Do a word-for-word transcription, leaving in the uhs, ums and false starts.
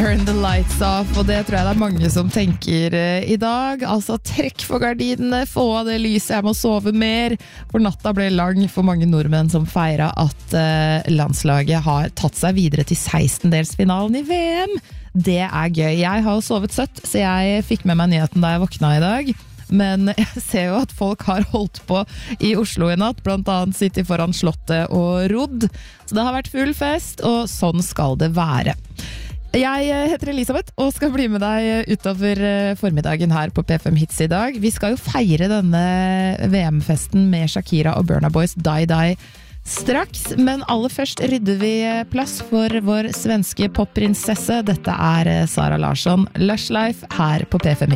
Turn the lights off, og det tror jeg det er mange som tenker uh, i dag. Altså, trekk for gardinene, få av det lyset, jeg må sove mer. For natta ble lang for mange nordmenn som feiret at uh, landslaget har tatt seg videre til sekstendelsfinalen i V M. Det er gøy. Jeg har jo sovet søtt, så jeg fikk med meg nyheten da jeg våkna i dag. Men jeg ser jo at folk har holdt på i Oslo i natt, blant annet sitter foran slottet og rodd. Så det har vært full fest, og sånn skal det være. Jeg heter Elisabeth og skal bli med deg utover formiddagen her på P fem Hits i dag. Vi skal jo feire denne V M-festen med Shakira og Burna Boys Die Die straks, men aller først rydder vi plass for vår svenske popprinsesse. Dette er Sara Larsson, Lush Life, her på P fem Hits.